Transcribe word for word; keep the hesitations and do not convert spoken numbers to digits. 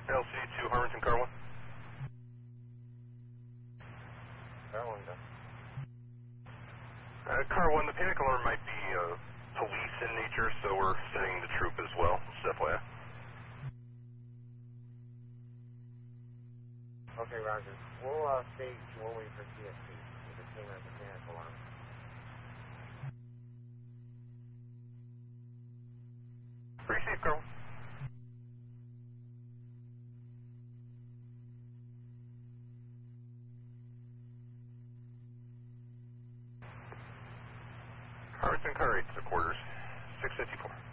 L C two Harrington, car one. Car one, go. Uh, car one, the panic alarm might be uh, police in nature, so we're sending the troop as well. Just F Y I. Okay, Roger. We'll uh, stage, we'll wait for C S P if it came as a panic alarm. Pretty safe, car one. Harrington, car eight, to quarters. six fifty-four.